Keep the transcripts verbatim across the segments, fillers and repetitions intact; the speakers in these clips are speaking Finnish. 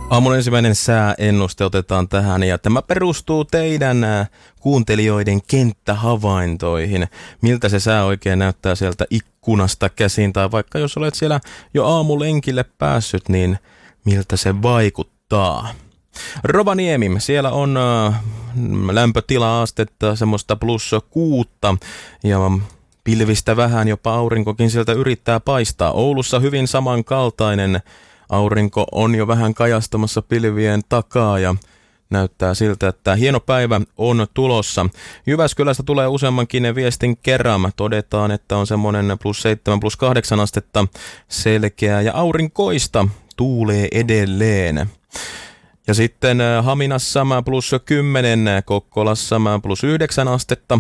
Aamun ensimmäinen sääennuste otetaan tähän ja tämä perustuu teidän kuuntelijoiden kenttähavaintoihin. Miltä se sää oikein näyttää sieltä ikkunasta käsin tai vaikka jos olet siellä jo aamulenkille päässyt, niin miltä se vaikuttaa. Rovaniemi, siellä on lämpötila-astetta semmoista plus kuutta ja pilvistä vähän, jopa aurinkokin sieltä yrittää paistaa. Oulussa hyvin samankaltainen. Aurinko on jo vähän kajastamassa pilvien takaa ja näyttää siltä, että hieno päivä on tulossa. Jyväskylästä tulee useammankin viestin kerran. Todetaan, että on semmoinen plus seitsemän, plus kahdeksan astetta selkeää ja aurinkoista tuulee edelleen. Ja sitten Haminassa plus kymmenen, Kokkolassa plus yhdeksän astetta.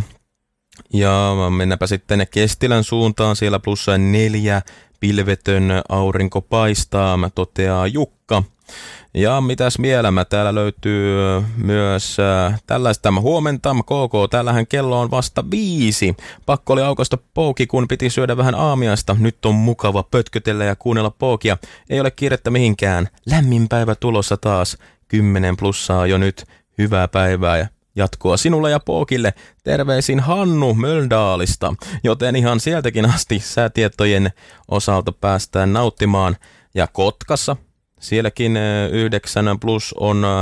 Ja mennäpä sitten Kestilän suuntaan, siellä plus neljä, pilvetön aurinko paistaa, toteaa Jukka. Ja mitäs vielä, mä täällä löytyy myös äh, tällaista huomenta, K K, täällähän kello on vasta viisi. Pakko oli aukosta pouki, kun piti syödä vähän aamiaista. Nyt on mukava pötkötellä ja kuunnella poukia. Ei ole kiirettä mihinkään. Lämmin päivä tulossa taas. Kymmenen plussaa jo nyt. Hyvää päivää ja jatkoa sinulle ja Pookille. Terveisin Hannu Möldaalista, joten ihan sieltäkin asti säätietojen osalta päästään nauttimaan. Ja Kotkassa, sielläkin yhdeksän plus on ää,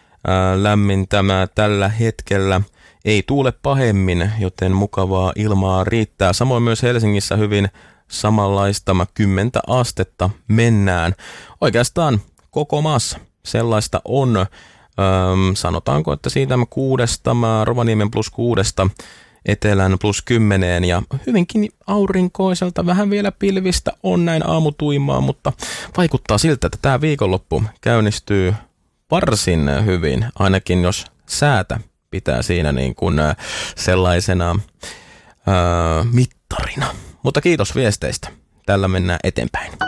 lämmin tämä tällä hetkellä. Ei tuule pahemmin, joten mukavaa ilmaa riittää. Samoin myös Helsingissä hyvin samanlaista kymmentä astetta mennään. Oikeastaan koko maassa sellaista on. Öm, sanotaanko, että siitä kuudesta, Rovaniemen plus kuudesta, etelän plus kymmeneen ja hyvinkin aurinkoiselta, vähän vielä pilvistä on näin aamutuimaa, mutta vaikuttaa siltä, että tämä viikonloppu käynnistyy varsin hyvin, ainakin jos säätä pitää siinä niin kuin sellaisena ää, mittarina. Mutta kiitos viesteistä, tällä mennään eteenpäin.